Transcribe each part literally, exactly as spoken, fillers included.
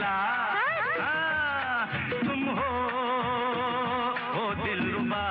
मिला, तुम हो ओ दिलरुबा।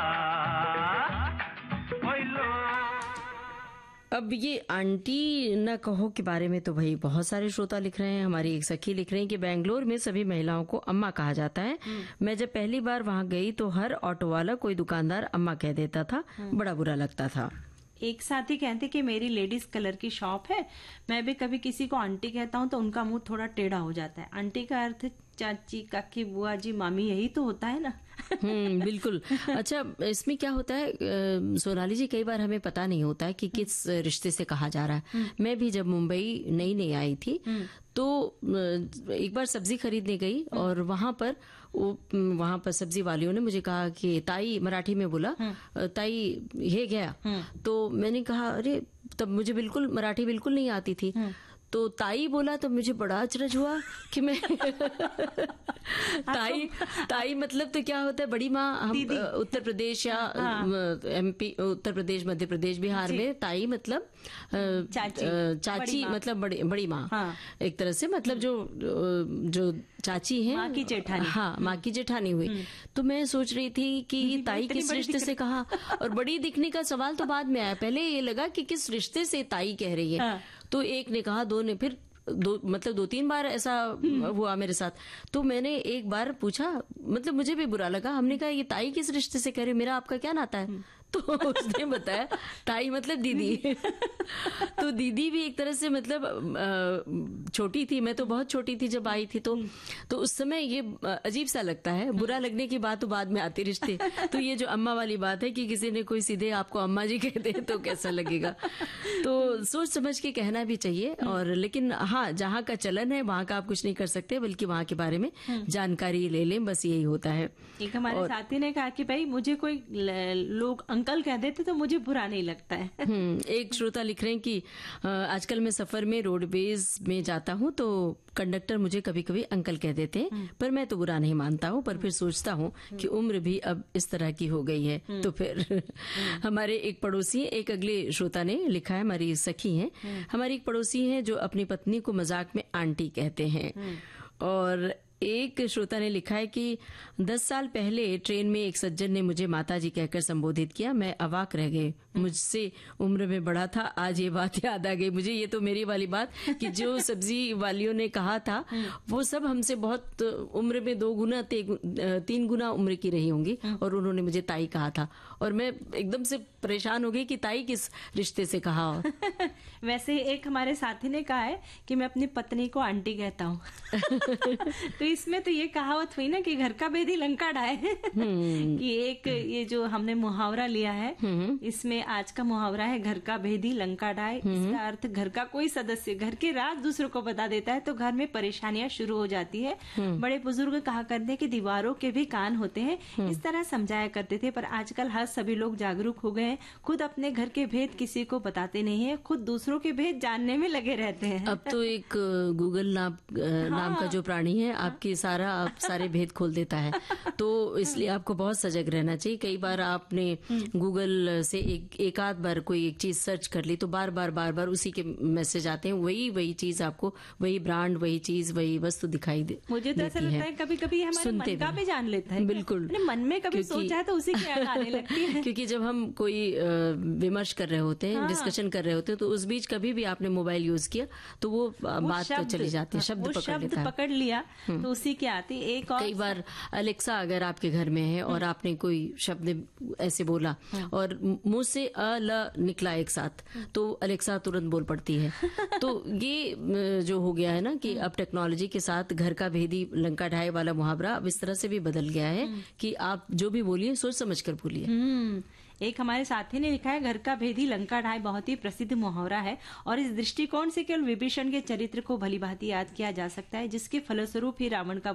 अब ये आंटी न कहो के बारे में तो भाई बहुत सारे श्रोता लिख रहे हैं। हमारी एक सखी लिख रही हैं कि बेंगलोर में सभी महिलाओं को अम्मा कहा जाता है। मैं जब पहली बार वहां गई तो हर ऑटो वाला कोई दुकानदार अम्मा कह देता था, बड़ा बुरा लगता था। एक साथी कहते कि मेरी लेडीज कलर की शॉप है, मैं भी कभी किसी को आंटी कहता हूँ तो उनका मुंह थोड़ा टेढ़ा हो जाता है। आंटी का अर्थ चाची, काकी, बुआ जी, मामी, यही तो होता है ना। हम्म, बिल्कुल। अच्छा, इसमें क्या होता है सोनाली जी, कई बार हमें पता नहीं होता है कि किस रिश्ते से कहा जा रहा है। मैं भी जब मुंबई नई नई आई थी तो एक बार सब्जी खरीदने गई और वहां पर वहां पर सब्जी वालियों ने मुझे कहा कि ताई, मराठी में बोला, ताई ये गया। तो मैंने कहा अरे, तब मुझे बिल्कुल मराठी बिल्कुल नहीं आती थी। तो ताई बोला तो मुझे बड़ा अचरज हुआ कि मैं ताई ताई मतलब तो क्या होता है, बड़ी माँ। हम उत्तर प्रदेश या एमपी, उत्तर प्रदेश, मध्य प्रदेश, बिहार में ताई मतलब चाची, चाची मतलब बड़ी बड़ी माँ। हाँ। एक तरह से मतलब जो जो चाची है, माँ की जेठानी। हाँ, माँ की जेठानी हुई। तो मैं सोच रही थी कि ताई किस रिश्ते से कहा, और बड़ी दिखने का सवाल तो बाद में आया। पहले ये लगा कि किस रिश्ते से ताई कह रही है। हाँ। तो एक ने कहा, दो ने, फिर दो मतलब दो तीन बार ऐसा हुआ मेरे साथ। तो मैंने एक बार पूछा, मतलब मुझे भी बुरा लगा। हमने कहा ये ताई किस रिश्ते से कह रही, मेरा आपका क्या नाता है? तो उसने बताया ताई मतलब दीदी। तो दीदी भी एक तरह से मतलब छोटी थी, मैं तो बहुत छोटी थी जब आई थी। तो तो उस समय ये अजीब सा लगता है। बुरा लगने की बात तो बाद में आती रिश्ते। तो ये जो अम्मा वाली बात है कि किसी ने कोई सीधे आपको अम्मा जी कहते तो कैसा लगेगा। तो सोच समझ के कहना भी चाहिए। और लेकिन हाँ, जहाँ का चलन है वहाँ का आप कुछ नहीं कर सकते, बल्कि वहाँ के बारे में जानकारी ले लें, बस यही होता है। एक हमारे साथी ने कहा कि भाई मुझे कोई लोग अंकल कह देते तो मुझे बुरा नहीं लगता है। एक श्रोता लिख रहे हैं कि आजकल मैं सफर में रोडवेज में जाता हूँ तो कंडक्टर मुझे कभी कभी अंकल कह देते हैं, पर मैं तो बुरा नहीं मानता हूँ। पर फिर सोचता हूँ कि उम्र भी अब इस तरह की हो गई है। तो फिर हमारे एक पड़ोसी, एक अगले श्रोता ने लिखा है, हमारी सखी हैं, हमारी एक पड़ोसी हैं जो अपनी पत्नी को मजाक में आंटी कहते हैं। और एक श्रोता ने लिखा है कि दस साल पहले ट्रेन में एक सज्जन ने मुझे माताजी कहकर संबोधित किया, मैं अवाक रह गई। मुझसे उम्र में बड़ा था, आज ये बात याद आ गई मुझे। ये तो मेरी वाली बात कि जो सब्जी वालियों ने कहा था वो सब हमसे बहुत उम्र में दो गुना तीन गुना उम्र की रही होंगी, और उन्होंने मुझे ताई कहा था। और मैं एकदम से परेशान हो गई कि ताई किस रिश्ते से कहा। वैसे एक हमारे साथी ने कहा है कि मैं अपनी पत्नी को आंटी कहता हूँ। तो इसमें तो ये कहावत हुई ना कि घर का भेदी लंका ढाए। कि एक ये जो हमने मुहावरा लिया है, इसमें आज का मुहावरा है घर का भेदी लंका ढाए। इसका अर्थ घर का कोई सदस्य घर के राज दूसरों को बता देता है तो घर में परेशानियां शुरू हो जाती है। बड़े बुजुर्ग कहा करते हैं कि दीवारों के भी कान होते हैं, इस तरह समझाया करते थे। पर आजकल हर सभी लोग जागरूक हो गए हैं, खुद अपने घर के भेद किसी को बताते नहीं है, खुद दूसरों के भेद जानने में लगे रहते हैं। अब तो एक गूगल नाम नाम का जो प्राणी है आपकी सारा आप सारे भेद खोल देता है। तो इसलिए आपको बहुत सजग रहना चाहिए। कई बार आपने गूगल से एक एक आध बार कोई एक चीज सर्च कर ली तो बार बार बार बार उसी के मैसेज आते हैं, वही वही चीज आपको, वही ब्रांड, वही चीज, वही वस्तु दिखाई दे। मुझे तो ऐसा लगता है कभी कभी हमारे मन का भी जान लेता है। बिल्कुल, मन में कभी सोचा है तो उसी की याद आने लगती है। क्योंकि जब हम कोई विमर्श कर रहे होते हैं, डिस्कशन कर रहे होते हैं, तो उस बीच कभी भी आपने मोबाइल यूज किया तो वो बात तो चली जाती है, शब्द पकड़ लेता है, पकड़ लिया तो उसी की आती। एक और कई बार अलेक्सा अगर आपके घर में है और आपने कोई शब्द ऐसे बोला और मुंह से अ ल निकला एक साथ, तो अलेक्सा तुरंत बोल पड़ती है। तो ये जो हो गया है ना कि अब टेक्नोलॉजी के साथ घर का भेदी लंका ढाए वाला मुहावरा अब इस तरह से भी बदल गया है कि आप जो भी बोलिए सोच समझ कर बोलिए। एक हमारे साथी ने लिखा है घर का भेदी लंका ढाए बहुत ही प्रसिद्ध मुहावरा है और इस दृष्टिकोण से केवल विभीषण के चरित्र को भलीभांति याद किया जा सकता है, जिसके फलस्वरूप ही रावण का